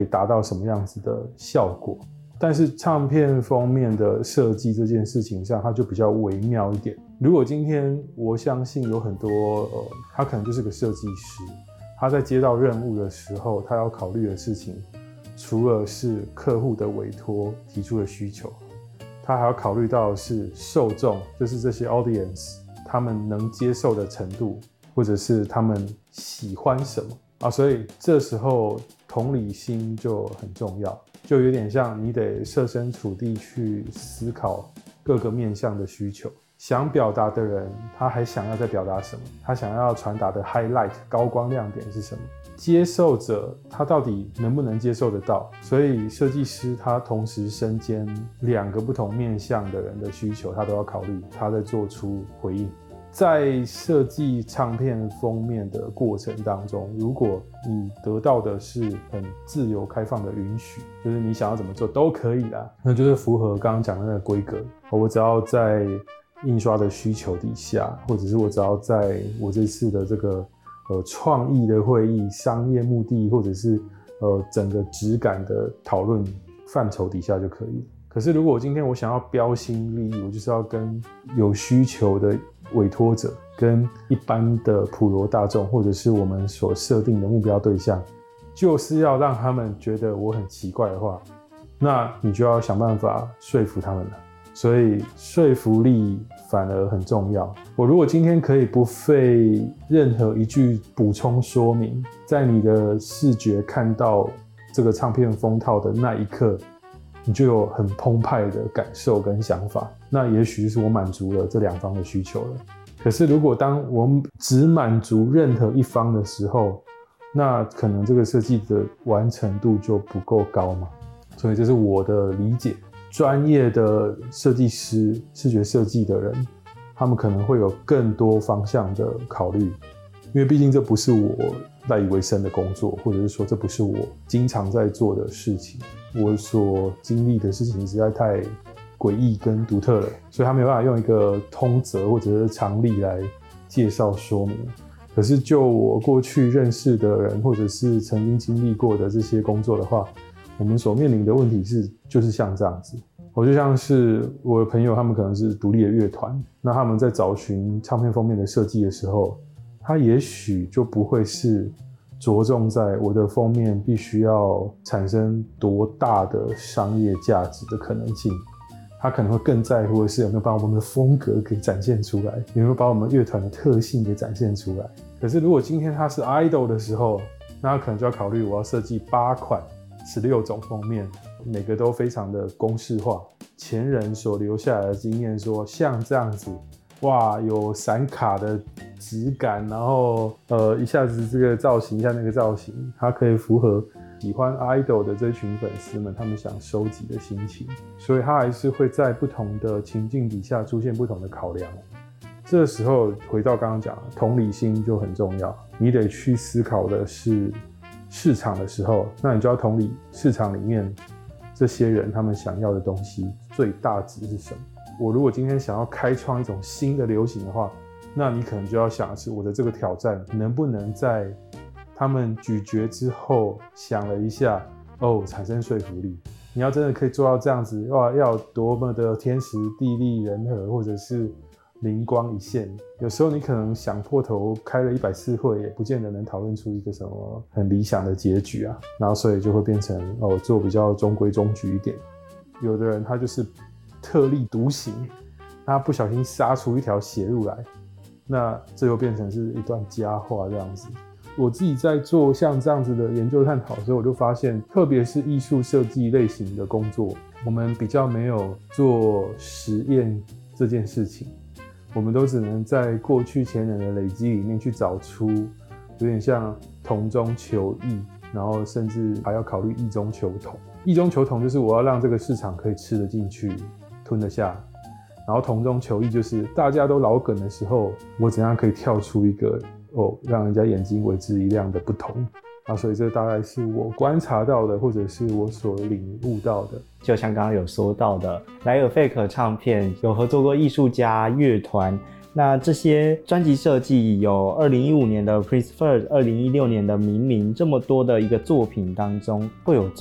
达到什么样子的效果。但是唱片封面的设计这件事情上，它就比较微妙一点。如果今天我相信有很多他可能就是个设计师，他在接到任务的时候，他要考虑的事情，除了是客户的委托提出的需求，他还要考虑到的是受众，就是这些 audience 他们能接受的程度，或者是他们喜欢什么啊。所以这时候同理心就很重要，就有点像你得设身处地去思考各个面向的需求。想表达的人，他还想要再表达什么？他想要传达的 highlight 高光亮点是什么？接受者他到底能不能接受得到？所以设计师他同时身兼2个不同面向的人的需求，他都要考虑，他在做出回应。在设计唱片封面的过程当中，如果你得到的是很自由开放的允许，就是你想要怎么做都可以啦，那就是符合刚刚讲的那个规格。我只要在印刷的需求底下，或者是我只要在我这次的这个创意的会议、商业目的，或者是整个质感的讨论范畴底下就可以。可是如果今天我想要标新立异，我就是要跟有需求的委托者、跟一般的普罗大众，或者是我们所设定的目标对象，就是要让他们觉得我很奇怪的话，那你就要想办法说服他们了。所以说服力反而很重要。我如果今天可以不费任何一句补充说明，在你的视觉看到这个唱片封套的那一刻，你就有很澎湃的感受跟想法，那也许是我满足了这2方的需求了。可是如果当我只满足任何一方的时候，那可能这个设计的完成度就不够高嘛。所以这是我的理解。专业的设计师、视觉设计的人，他们可能会有更多方向的考虑，因为毕竟这不是我赖以为生的工作，或者是说这不是我经常在做的事情，我所经历的事情实在太诡异跟独特了，所以他没有办法用一个通则或者是常例来介绍说明。可是就我过去认识的人，或者是曾经经历过的这些工作的话，我们所面临的问题就是像这样子。我就像是我的朋友，他们可能是独立的乐团，那他们在找寻唱片封面的设计的时候，他也许就不会是着重在我的封面必须要产生多大的商业价值的可能性，他可能会更在乎的是有没有把我们的风格给展现出来，有没有把我们乐团的特性给展现出来。可是如果今天他是 idol 的时候，那他可能就要考虑我要设计8款16种封面，每个都非常的公式化。前人所留下来的经验说，像这样子，哇，有闪卡的质感，然后一下子这个造型，一下那个造型，它可以符合喜欢 idol 的这群粉丝们他们想收集的心情，所以它还是会在不同的情境底下出现不同的考量。这时候回到刚刚讲的同理心就很重要，你得去思考的是市场的时候，那你就要同理市场里面这些人他们想要的东西最大值是什么。我如果今天想要开创一种新的流行的话，那你可能就要想的是我的这个挑战能不能在他们咀嚼之后想了一下，产生说服力。你要真的可以做到这样子，哇，要多么的天时地利人和，或者是灵光一现。有时候你可能想破头开了100次会，也不见得能讨论出一个什么很理想的结局啊。然后所以就会变成做比较中规中矩一点。有的人他就是特立独行，他不小心杀出一条血路来，那这又变成是一段佳话这样子。我自己在做像这样子的研究探讨的时候，我就发现，特别是艺术设计类型的工作，我们比较没有做实验这件事情，我们都只能在过去前人的累积里面去找出有点像同中求异，然后甚至还要考虑异中求同。异中求同就是我要让这个市场可以吃得进去、吞得下，然后同中求异就是大家都老梗的时候，我怎样可以跳出一个让人家眼睛为之一亮的不同。所以这大概是我观察到的，或者是我所领悟到的。 就像刚刚有说到的，莱尔费克唱片有合作过艺术家、乐团， 那这些专辑设计有2015年的 Prince First， 2016年的明明，这么多的一个作品当中，会有